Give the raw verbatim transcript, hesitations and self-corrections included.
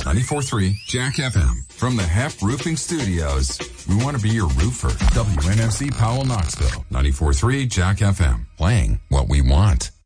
ninety-four point three Jack F M. From the Hep Roofing Studios, we want to be your roofer. W N F C Powell, Knoxville. ninety-four point three Jack F M. Playing what we want.